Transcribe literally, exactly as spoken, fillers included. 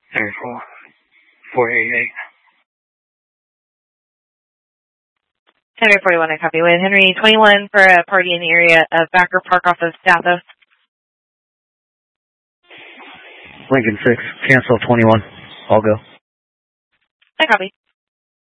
Henry four, four eighty-eight. Henry forty-one, I copy with Henry twenty-one for a party in the area of Backer Park off of Stathos. Lincoln six, cancel twenty-one. I'll go. I copy.